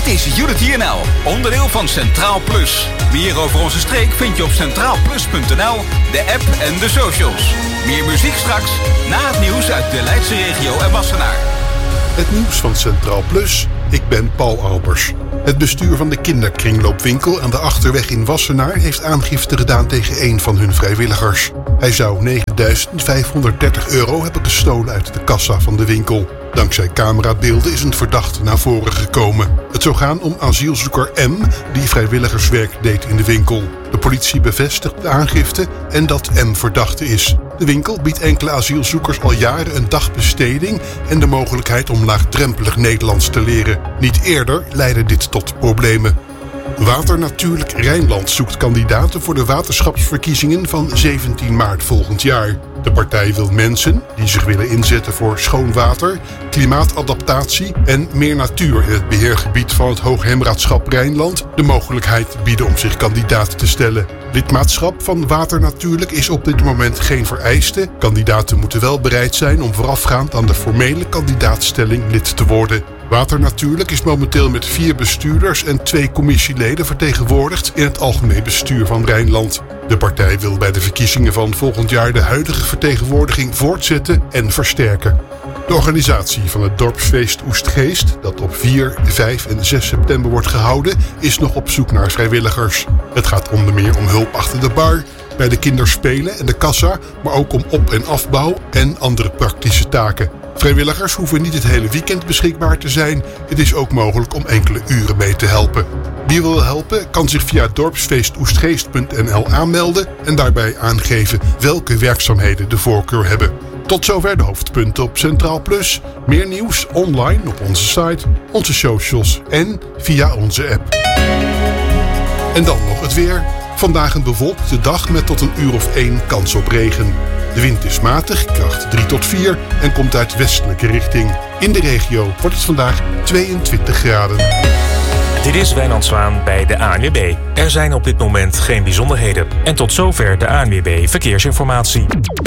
is Unity NL, onderdeel van Centraal Plus. Meer over onze streek vind je op centraalplus.nl, de app en de socials. Meer muziek straks, na het nieuws uit de Leidse regio en Wassenaar. Het nieuws van Centraal Plus. Ik ben Paul Albers. Het bestuur van de kinderkringloopwinkel aan de Achterweg in Wassenaar heeft aangifte gedaan tegen een van hun vrijwilligers. Hij zou €9.530 hebben gestolen uit de kassa van de winkel. Dankzij camerabeelden is een verdachte naar voren gekomen. Het zou gaan om asielzoeker M, die vrijwilligerswerk deed in de winkel. De politie bevestigt de aangifte en dat M verdachte is. De winkel biedt enkele asielzoekers al jaren een dagbesteding en de mogelijkheid om laagdrempelig Nederlands te leren. Niet eerder leidde dit tot problemen. Waternatuurlijk Rijnland zoekt kandidaten voor de waterschapsverkiezingen van 17 maart volgend jaar. De partij wil mensen die zich willen inzetten voor schoon water, klimaatadaptatie en meer natuur in het beheergebied van het Hoogheemraadschap Rijnland de mogelijkheid bieden om zich kandidaat te stellen. Lidmaatschap van Waternatuurlijk is op dit moment geen vereiste. Kandidaten moeten wel bereid zijn om voorafgaand aan de formele kandidaatstelling lid te worden. Waternatuurlijk is momenteel met 4 bestuurders en 2 commissieleden vertegenwoordigd in het algemeen bestuur van Rijnland. De partij wil bij de verkiezingen van volgend jaar de huidige vertegenwoordiging voortzetten en versterken. De organisatie van het dorpsfeest Oestgeest, dat op 4, 5 en 6 september wordt gehouden, is nog op zoek naar vrijwilligers. Het gaat onder meer om hulp achter de bar, bij de kinderspelen en de kassa, maar ook om op- en afbouw en andere praktische taken. Vrijwilligers hoeven niet het hele weekend beschikbaar te zijn. Het is ook mogelijk om enkele uren mee te helpen. Wie wil helpen kan zich via dorpsfeestoestgeest.nl aanmelden en daarbij aangeven welke werkzaamheden de voorkeur hebben. Tot zover de hoofdpunten op Centraal Plus. Meer nieuws online op onze site, onze socials en via onze app. En dan nog het weer. Vandaag een bewolkte dag met tot een uur of 1 kans op regen. De wind is matig, kracht 3 tot 4 en komt uit westelijke richting. In de regio wordt het vandaag 22 graden. Dit is Wijnand Zwaan bij de ANWB. Er zijn op dit moment geen bijzonderheden. En tot zover de ANWB Verkeersinformatie.